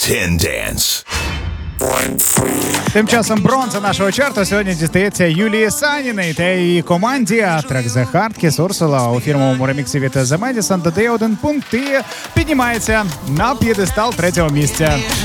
10 Dance. Тим часом бронза нашого чарту сьогодні дістається Юлії Саніній та її команді. А трек The Hard Kiss Ursula у фірмовому реміксі від The Madison додає один пункт і піднімається на п'єдестал третього місця.